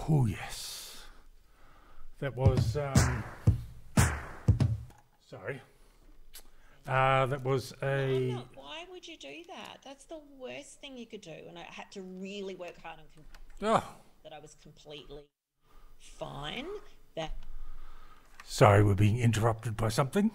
Oh yes, that was sorry. That was I'm a not. Why would you do that? That's the worst thing you could do. And I had to really work hard on convincing oh, myself that I was completely fine. That sorry. We're being interrupted by something.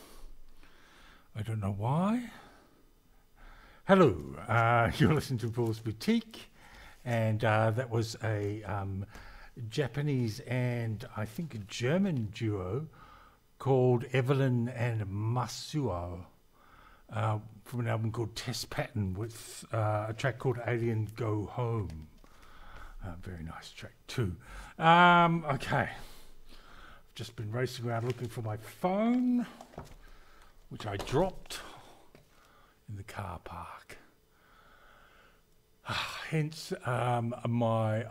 I don't know why. Hello, you're listening to Paul's Boutique, and that was a Japanese and I think a German duo called Evelyn and Masuo. From an album called Test Pattern with a track called Alien Go Home. Very nice track too. Okay, I've just been racing around looking for my phone, which I dropped in the car park. Hence my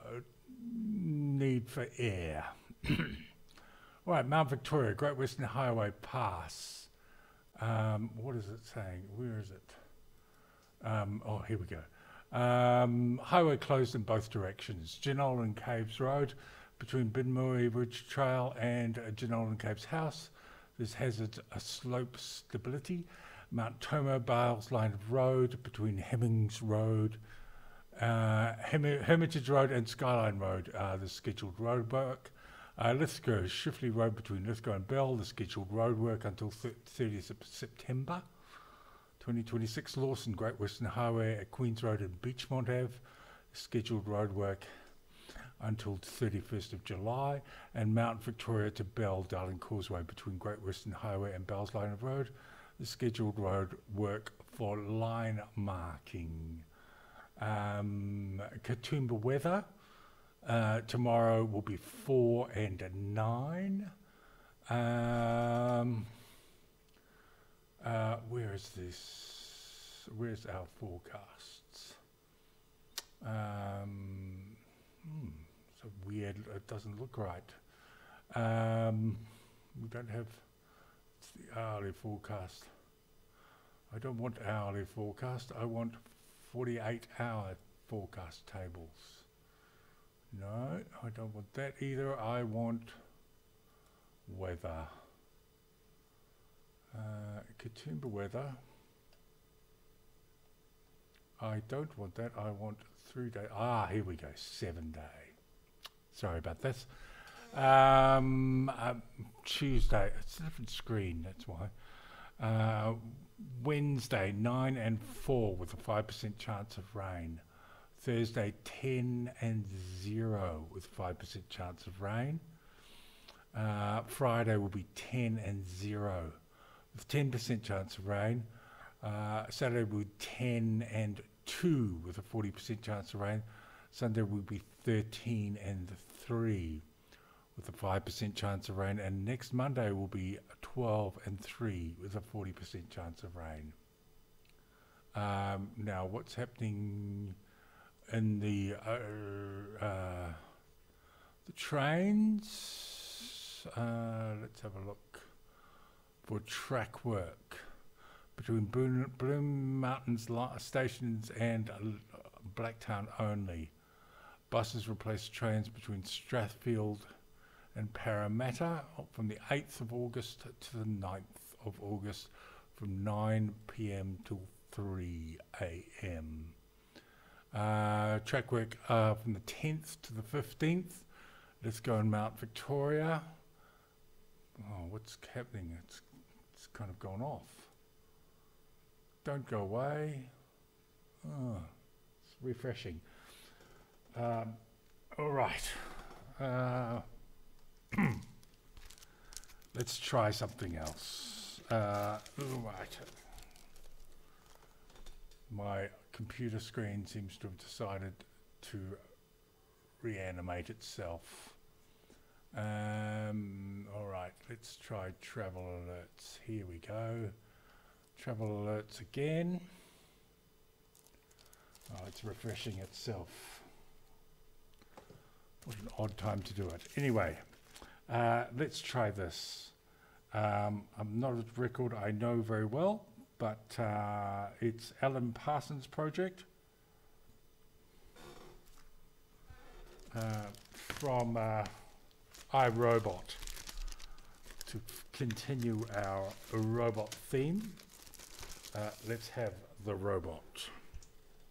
need for air. Right, Mount Victoria, Great Western Highway Pass. What is it saying? Where is it? Oh, here we go. Highway closed in both directions. Jenolan Caves Road between Binmuri Ridge Trail and Jenolan Caves House. This hazards a slope stability. Mount Tomo Bales line of road between Hemmings Road, Hermitage Road and Skyline Road. The scheduled road work. Lithgow, Shifley Road between Lithgow and Bell, the scheduled road work until 30th of September 2026. Lawson, Great Western Highway at Queens Road and Beachmont Ave, scheduled road work until 31st of July. And Mount Victoria to Bell, Darling Causeway between Great Western Highway and Bell's line of road, the scheduled road work for line marking. Katoomba weather. Tomorrow will be 4 and 9. Where is this? Where's our forecasts? So weird. It doesn't look right. We don't have the hourly forecast. I don't want hourly forecast. I want 48-hour forecast tables. No, I don't want that either. I want weather. Katoomba weather. I don't want that. I want 3 day. Here we go. 7 day. Sorry about this. Tuesday. It's a different screen. That's why. Wednesday 9 and 4 with a 5% chance of rain. Thursday 10 and 0 with 5% chance of rain. Friday will be 10 and 0 with 10% chance of rain. Saturday will be 10 and 2 with a 40% chance of rain. Sunday will be 13 and 3 with a 5% chance of rain. And next Monday will be 12 and 3 with a 40% chance of rain. Now what's happening in the trains? Let's have a look for track work between Bloom Mountains stations and Blacktown only. Buses replace trains between Strathfield and Parramatta from the 8th of August to the 9th of August from 9 p.m. till 3 a.m. Track work from the 10th to the 15th. Let's go in Mount Victoria. Oh, what's happening? It's kind of gone off. Don't go away. Oh, it's refreshing. All right. Let's try something else. Right. My computer screen seems to have decided to reanimate itself. All right, let's try travel alerts. Here we go. Travel alerts again. Oh, it's refreshing itself. What an odd time to do it. Anyway, let's try this. I'm not a record I know very well, but it's Alan Parsons' project. from iRobot to continue our robot theme. Let's have the robot.